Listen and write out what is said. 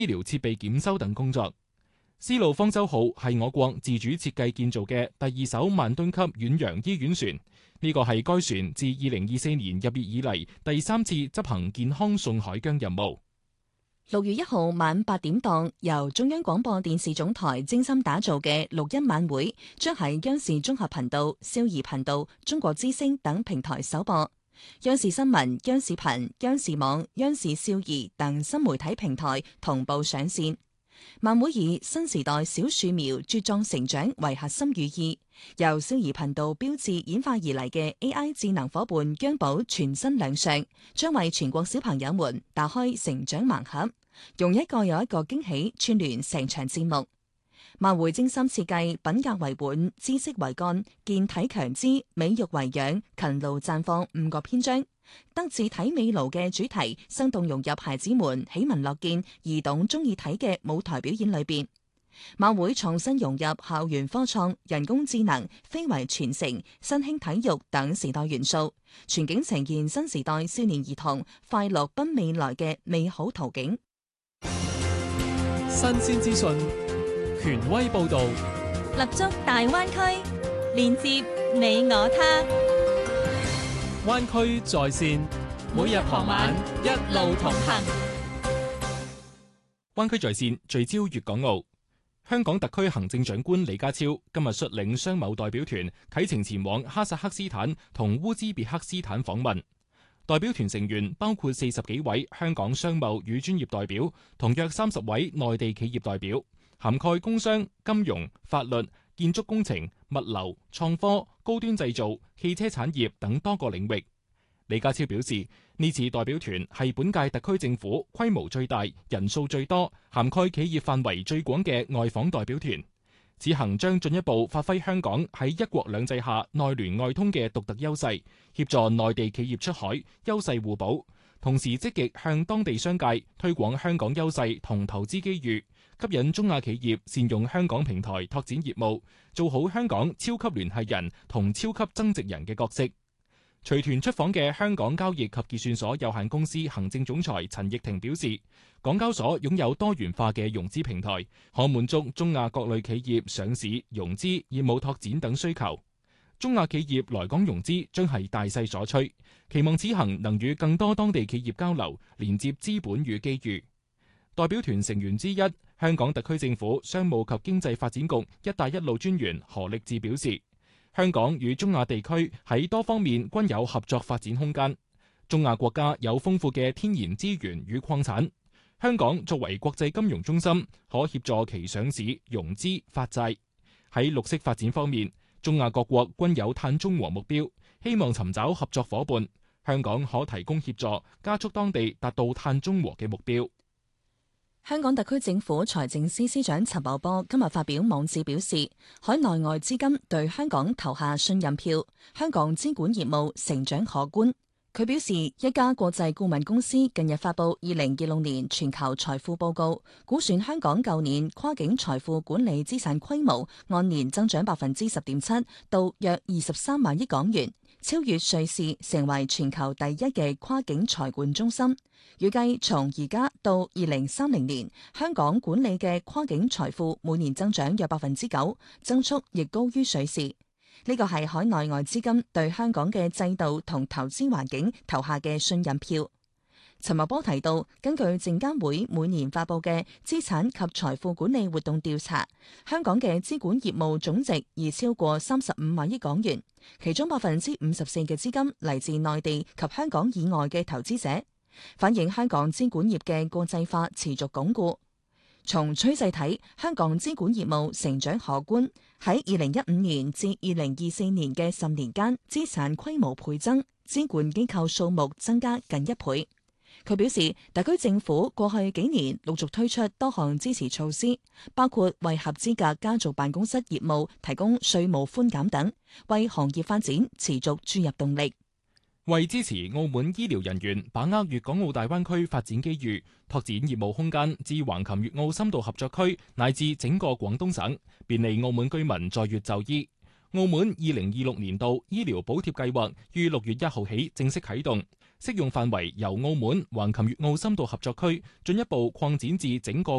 醫療設備檢修等工作。絲路方舟號係我國自主設計建造嘅第2艘萬噸級遠洋醫院船，呢個係該船自2024年入夜以嚟第3次執行健康送海疆任務。 6月1號晚8點檔，由中央廣播電視總台精心打造嘅6一晚會，將喺央視綜合頻道、少兒頻道、中國之聲等平台首播。央視新聞、央視頻、央視網、央視少兒等新媒體平台同步上線。晚會以新時代小樹苗茁壯成長為核心寓意，由少兒頻道標誌演化而嚟嘅 AI 智能夥伴央寶全新亮相，將為全國小朋友們打開成長盲盒，用一個又一個驚喜串聯成場節目。晚會精心設計，品格為本、知識為幹、健體強肢、美育為養、勤勞綻放5個篇章，德智體美勞嘅主題生動融入孩子們喜聞樂見、兒童中意睇嘅舞台表演裏邊。晚會創新融入校園科創、人工智能、非遺傳承、新興體育等時代元素，全景呈現新時代少年兒童快樂奔未來嘅美好途徑。 新鮮資訊，權威報導， 立足大灣區，連接你我他。 灣區在線，每日傍晚一路同行。 灣區在線聚焦粵港澳。香港特區行政長官李家超今日率領商貿代表團啟程前往哈薩克斯坦同烏茲別克斯坦訪問。代表團成員包括40幾位香港商貿與專業代表，同約30位內地企業代表，涵蓋工商、金融、法律、建築工程、物流、創科、高端製造、汽車產業等多個領域。李家超表示，呢次代表團係本屆特區政府規模最大、人數最多、涵蓋企業範圍最廣嘅外訪代表團。此行將進一步發揮香港喺一國兩制下內聯外通嘅獨特優勢，協助內地企業出海，優勢互補。同時積極向當地商界推廣香港優勢同投資機遇，吸引中亞企業善用香港平台拓展業務，做好香港超級聯繫人同超級增值人嘅角色。隨團出訪嘅香港交易及結算所有限公司行政總裁陳奕婷表示，港交所擁有多元化嘅融資平台，可滿足中亞各類企業上市、融資、業務拓展等需求。中亞企業來港融資將係大勢所趨，期望此行能與更多當地企業交流，連接資本與機遇。代表團成員之一，香港特區政府商務及經濟發展局一帶一路專員何力智表示，香港與中亞地區喺多方面均有合作發展空間。中亞國家有豐富嘅天然資源與礦產，香港作為國際金融中心，可協助其上市、融資、發債。喺綠色發展方面，中亞各國均有碳中和目標，希望尋找合作夥伴。香港可提供協助，加速當地達到碳中和嘅目標。 香港特區政府財政司司長陳茂波今日發表網誌表示，海內外資金對香港投下信任票，香港資管業務成長可觀。佢表示，一家國際顧問公司近日發布2026年全球財富報告，估算香港舊年跨境財富管理資產規模按年增長10.7%，到約23萬億港元，超越瑞士，成為全球第一嘅跨境財管中心。預計從而家到2030年，香港管理嘅跨境財富每年增長約9%，增速亦高於瑞士。呢個係海內外資金對香港嘅制度同投資環境投下嘅信任票。陳茂波提到，根據證監會每年發布嘅資產及財富管理活動調查，香港嘅資管業務總值已超過35萬億港元，其中54%嘅資金嚟自內地及香港以外嘅投資者，反映香港資管業嘅國際化持續鞏固。從趨勢睇，香港資管業務成長可觀，喺2015年至2024年嘅10年間，資產規模倍增，資管機構數目增加近1倍。佢表示，特區政府過去幾年陸續推出多項支持措施，包括為合資格家族辦公室業務提供稅務寬減等，為行業發展持續注入動力。 為支持澳門醫療人員把握粵港澳大灣區發展機遇，拓展業務空間至橫琴粵澳深度合作區乃至整個廣東省，便利澳門居民在粵就醫。澳門2026年度醫療補貼計劃於6月1號起正式啟動， 適用範圍由澳門橫琴粵澳深度合作區進一步擴展至整個